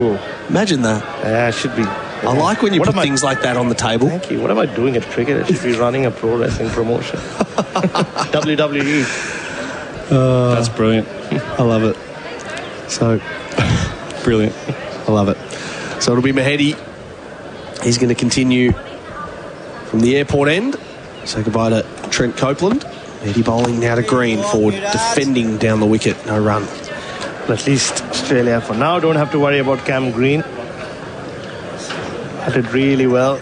Imagine that. Yeah, it should be. I like when you put things like that on the table. Thank you. What am I doing at cricket? I should be running a pro wrestling promotion. WWE. That's brilliant. I love it. So, brilliant. I love it. So it'll be Mahedi. He's going to continue from the airport end. Say goodbye to Trent Copeland. Mahedi bowling now to Green for defending down the wicket. No run. At least Australia for now don't have to worry about Cam Green. Batted really well.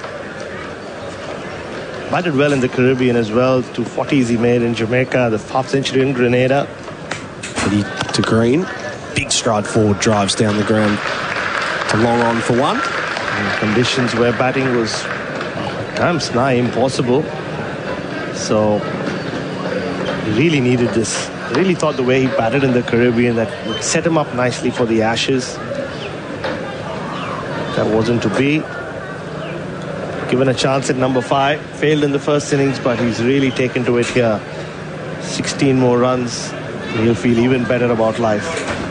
Batted well in the Caribbean as well. 240s he made in Jamaica. The half century in Grenada. Mahedi to Green. Big stride forward, drives down the ground to long on for one. In conditions where batting was at times nigh impossible. So he really needed this. I really thought the way he batted in the Caribbean that would set him up nicely for the Ashes. That wasn't to be. Given a chance at number 5. Failed in the first innings, but he's really taken to it here. 16 more runs. He'll feel even better about life.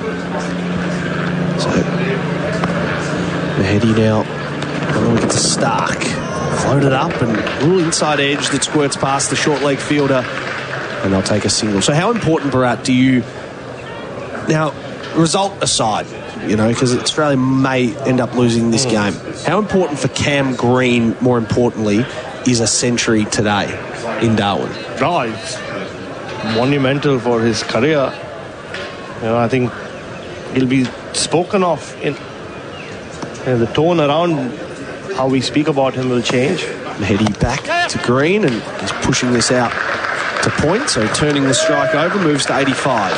So Mahedi now on the wicket to Stark. Floated up and a little inside edge that squirts past the short leg fielder. And they'll take a single. So how important, Bharat, do you... Now, result aside, you know, because Australia may end up losing this game. How important for Cam Green, more importantly, is a century today in Darwin? No, it's monumental for his career. You know, I think he'll be spoken of in the tone around how we speak about him will change. Mahedi back to Green and he's pushing this out to point, so turning the strike over, moves to 85.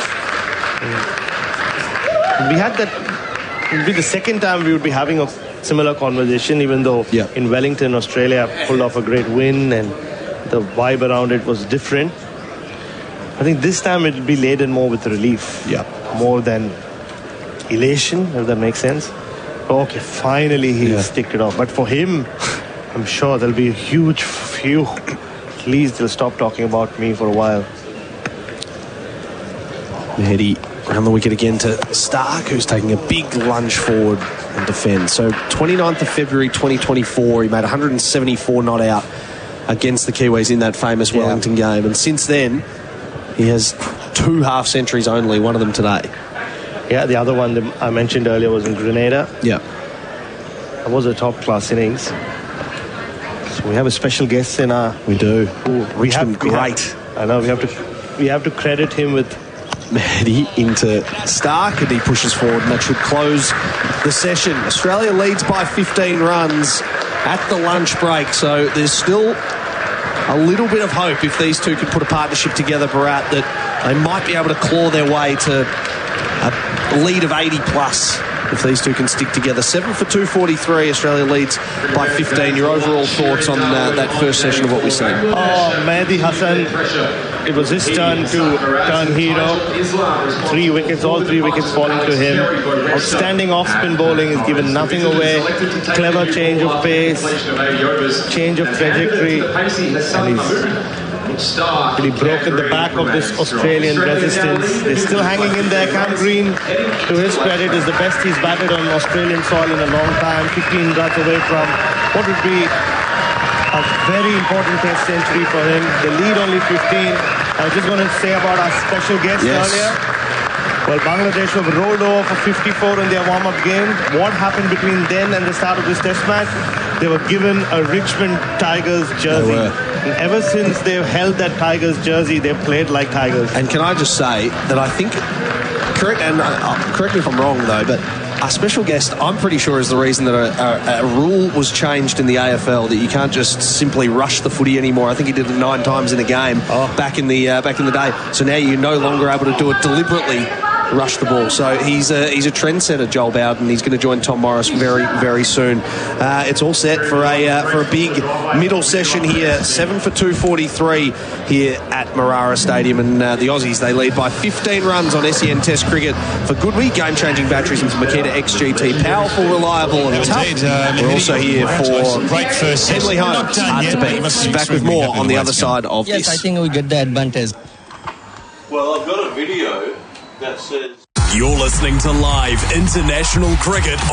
We had that. It would be the second time we would be having a similar conversation, even though in Wellington, Australia pulled off a great win and the vibe around it was different. I think this time it will be laden more with relief. More than elation, if that makes sense. Okay, finally he's ticked it off. But for him, I'm sure there'll be a huge few. At least they'll stop talking about me for a while. Mahedi around the wicket again to Stark, who's taking a big lunge forward and defends. So 29th of February 2024, he made 174 not out against the Kiwis in that famous Wellington game. And since then, he has 2 half centuries only, one of them today. Yeah, the other one that I mentioned earlier was in Grenada. Yeah. That was a top-class innings. So we have a special guest in our... We do. Richmond, great. I know, we have to credit him with... Mahedi into Stark and he pushes forward and that should close the session. Australia leads by 15 runs at the lunch break, so there's still a little bit of hope if these two can put a partnership together, Bharat, that they might be able to claw their way to a lead of 80 plus if these two can stick together. 7 for 243, Australia leads by 15. Your overall thoughts on that first session of what we've seen? Mehdi Hasan, it was his turn to turn hero. 3 wickets, all 3 wickets falling to him. Outstanding off-spin bowling, is given nothing away. Clever change of pace, change of trajectory, and he's really broken the back of this Australian resistance. They're still hanging in there. Cam Green, to his credit, is the best he's batted on Australian soil in a long time. 15 runs away from what would be a very important test century for him. They lead only 15. I was just going to say about our special guest earlier. Well, Bangladesh have rolled over for 54 in their warm-up game. What happened between then and the start of this test match? They were given a Richmond Tigers jersey. And ever since they've held that Tigers jersey, they've played like Tigers. And can I just say that I think, correct me if I'm wrong though, but our special guest, I'm pretty sure, is the reason that a rule was changed in the AFL that you can't just simply rush the footy anymore. I think he did it 9 times in a game back in the day. So now you're no longer able to do it deliberately, rush the ball. So he's a trendsetter, Joel Bowden. He's going to join Tom Morris very, very soon. It's all set for a big middle session here. 7 for 243 here at Marara Stadium, and the Aussies, they lead by 15 runs on SEN Test Cricket for Goodwee. Game-changing batteries into Makita XGT. Powerful, reliable, and tough. We're also here for Henley Holmes. Hard to beat. Back with more on the other side of this. Yes, I think we get the advantage. Well, I've got a video that says... You're listening to live international cricket